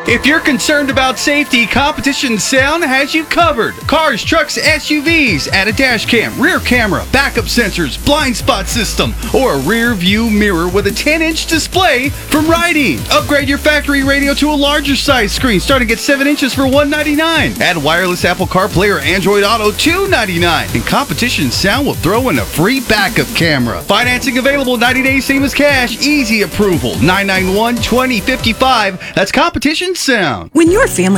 If you're concerned about safety, Competition Sound has you covered. Cars, trucks, SUVs, add a dash cam, rear camera, backup sensors, blind spot system, or a rear view mirror with a 10-inch display from Rydeen. Upgrade your factory radio to a larger size screen starting at 7 inches for $199. Add wireless Apple CarPlay or Android Auto $299. And Competition Sound will throw in a free backup camera. Financing available 90 days, same as cash, easy approval. 991-2055. That's Competition Sound. When your family